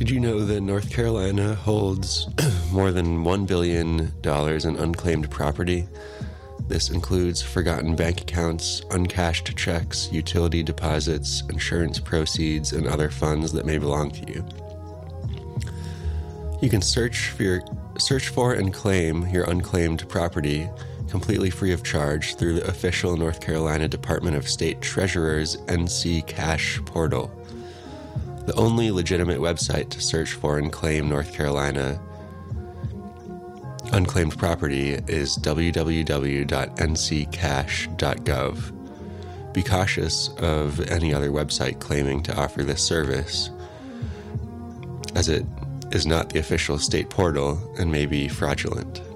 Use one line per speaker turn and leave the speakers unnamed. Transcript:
Did you know that North Carolina holds more than $1 billion in unclaimed property? This includes forgotten bank accounts, uncashed checks, utility deposits, insurance proceeds, and other funds that may belong to you. You can search for and claim your unclaimed property completely free of charge through the official North Carolina Department of State Treasurer's NC Cash portal. The only legitimate website to search for and claim North Carolina unclaimed property is www.nccash.gov. Be cautious of any other website claiming to offer this service, as it is not the official state portal and may be fraudulent.